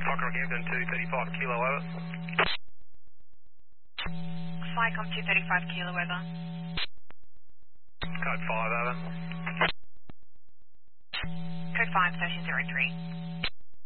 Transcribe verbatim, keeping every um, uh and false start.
Fokker Hampton two thirty-five kilo over. Flycom two thirty-five kilo over. Code five over. Code five, station zero three.